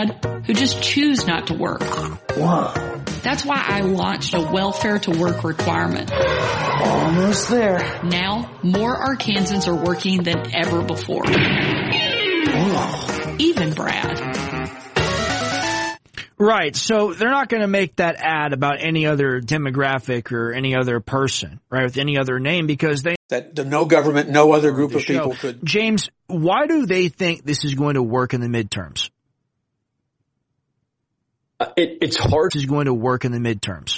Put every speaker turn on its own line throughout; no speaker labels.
Brad, who just choose not to work.
Whoa.
That's why I launched a welfare to work requirement.
Almost there.
Now, more Arkansans are working than ever before.
Whoa.
Even Brad.
Right. So they're not going to make that ad about any other demographic or any other person, right, with any other name, because they...
That no government, no other group of people could...
James, why do they think this is going to work in the midterms?
It's hard.
This is going to work in the midterms.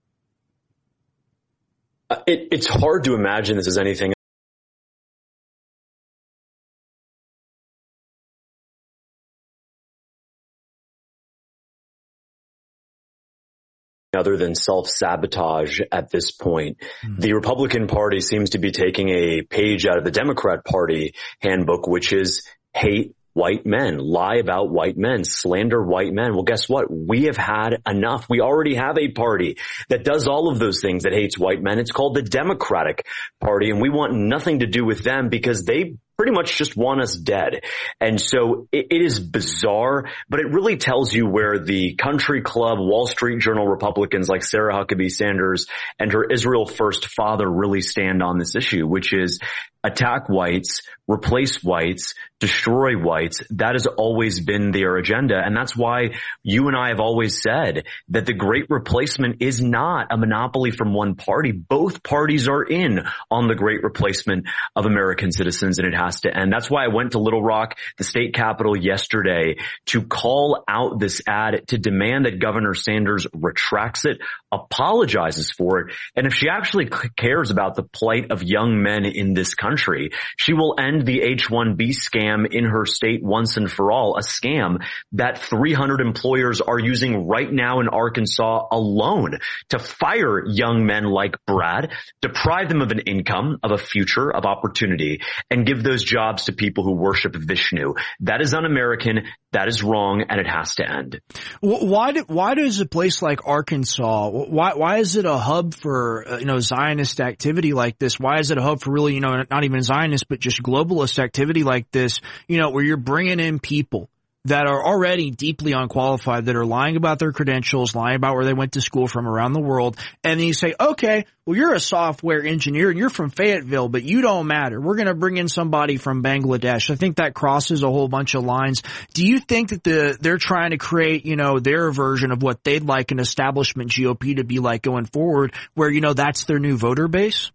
It's hard to imagine this as anything other than self-sabotage at this point. The Republican Party seems to be taking a page out of the Democrat Party handbook, which is hate white men, lie about white men, slander white men. Well, guess what? We have had enough. We already have a party that does all of those things, that hates white men. It's called the Democratic Party, and we want nothing to do with them because they pretty much just want us dead. And so it is bizarre, but it really tells you where the country club, Wall Street Journal Republicans like Sarah Huckabee Sanders and her Israel First father really stand on this issue, which is attack whites, replace whites, destroy whites. That has always been their agenda. And that's why you and I have always said that the Great Replacement is not a monopoly from one party. Both parties are in on the Great Replacement of American citizens, and it has to end. That's why I went to Little Rock, the state capital, yesterday to call out this ad, to demand that Governor Sanders retracts it, apologizes for it. And if she actually cares about the plight of young men in this country, she will end the H-1B scam in her state once and for all, a scam that 300 employers are using right now in Arkansas alone to fire young men like Brad, deprive them of an income, of a future, of opportunity, and give those jobs to people who worship Vishnu. That is un-American, that is wrong, and it has to end.
Why does a place like Arkansas, why is it a hub for, Zionist activity like this? Why is it a hub for really, not even Zionist, but just globalist activity like this, where you're bringing in people that are already deeply unqualified, that are lying about their credentials, lying about where they went to school from around the world, and then you say, okay, well, you're a software engineer and you're from Fayetteville, but you don't matter. We're going to bring in somebody from Bangladesh. I think that crosses a whole bunch of lines. Do you think that they're trying to create, their version of what they'd like an establishment GOP to be like going forward, where, that's their new voter base?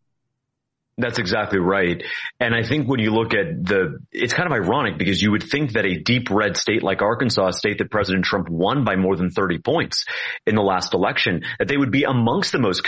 That's exactly right. And I think when you look at it's kind of ironic because you would think that a deep red state like Arkansas, a state that President Trump won by more than 30 points in the last election, that they would be amongst the most